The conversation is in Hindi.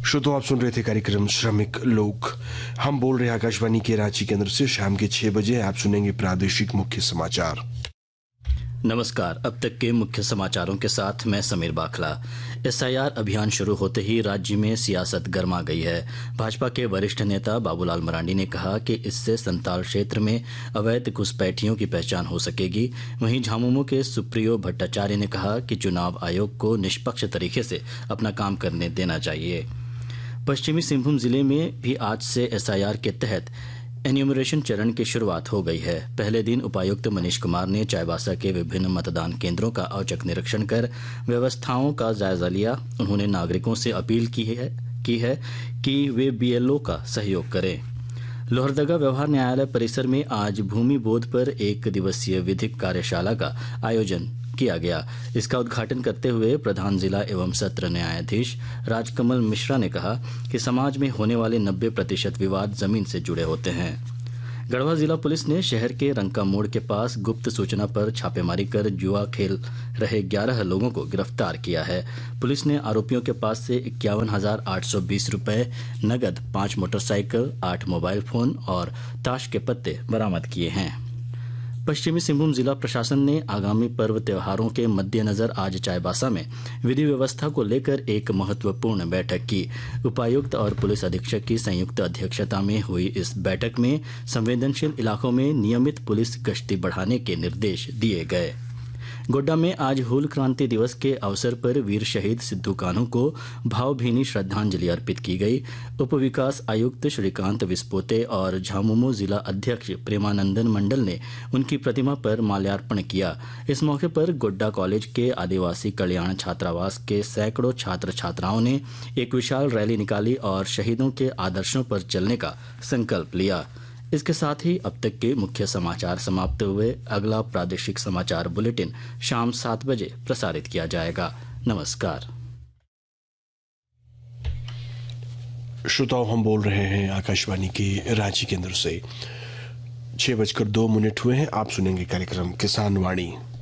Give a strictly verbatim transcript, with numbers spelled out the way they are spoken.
श्रोताओ, आप सुन रहे थे कार्यक्रम श्रमिक लोक। हम बोल रहे आकाशवाणी के रांची केंद्र से। शाम के छह बजे आप सुनेंगे प्रादेशिक मुख्य समाचार। नमस्कार। अब तक के मुख्य समाचारों के साथ मैं समीर बाखला। एसआईआर अभियान शुरू होते ही राज्य में सियासत गर्मा गई है। भाजपा के वरिष्ठ नेता बाबूलाल मरांडी ने कहा कि इससे संताल क्षेत्र में अवैध घुसपैठियों की पहचान हो सकेगी। वहीं झामुमो के सुप्रियो भट्टाचार्य ने कहा कि चुनाव आयोग को निष्पक्ष तरीके से अपना काम करने देना चाहिए। पश्चिमी सिंहभूम जिले में भी आज से एसआईआर के तहत एन्यूमरेशन चरण की शुरुआत हो गई है। पहले दिन उपायुक्त मनीष कुमार ने चाईबासा के विभिन्न मतदान केंद्रों का औचक निरीक्षण कर व्यवस्थाओं का जायजा लिया। उन्होंने नागरिकों से अपील की है की है कि वे बीएलओ का सहयोग करें। लोहरदगा व्यवहार न्यायालय परिसर में आज भूमि बोध पर एक दिवसीय विधिक कार्यशाला का आयोजन किया गया। इसका उद्घाटन करते हुए प्रधान जिला एवं सत्र न्यायाधीश राजकमल मिश्रा ने कहा कि समाज में होने वाले नब्बे प्रतिशत विवाद जमीन से जुड़े होते हैं। गढ़वा जिला पुलिस ने शहर के रंका मोड़ के पास गुप्त सूचना पर छापेमारी कर जुआ खेल रहे ग्यारह लोगों को गिरफ्तार किया है। पुलिस ने आरोपियों के पास से इक्यावन हजार आठ सौ बीस रुपए नगद, पांच मोटरसाइकिल, आठ मोबाइल फोन और ताश के पत्ते बरामद किए हैं। पश्चिमी सिंहभूम जिला प्रशासन ने आगामी पर्व त्योहारों के मद्देनजर आज चाईबासा में विधि व्यवस्था को लेकर एक महत्वपूर्ण बैठक की। उपायुक्त और पुलिस अधीक्षक की संयुक्त अध्यक्षता में हुई इस बैठक में संवेदनशील इलाकों में नियमित पुलिस गश्ती बढ़ाने के निर्देश दिए गए। गोड्डा में आज हूल क्रांति दिवस के अवसर पर वीर शहीद सिद्धू कान्हू को भावभीनी श्रद्धांजलि अर्पित की गई। उप विकास आयुक्त श्रीकांत विस्पोते और झामुमो जिला अध्यक्ष प्रेमानंदन मंडल ने उनकी प्रतिमा पर माल्यार्पण किया। इस मौके पर गोड्डा कॉलेज के आदिवासी कल्याण छात्रावास के सैकड़ों छात्र छात्राओं ने एक विशाल रैली निकाली और शहीदों के आदर्शों पर चलने का संकल्प लिया। इसके साथ ही अब तक के मुख्य समाचार समाप्त हुए। अगला प्रादेशिक समाचार बुलेटिन शाम सात बजे प्रसारित किया जाएगा। नमस्कार। श्रोताओ, हम बोल रहे हैं आकाशवाणी के रांची केंद्र से। छह बजकर दो मिनट हुए हैं। आप सुनेंगे कार्यक्रम किसान वाणी।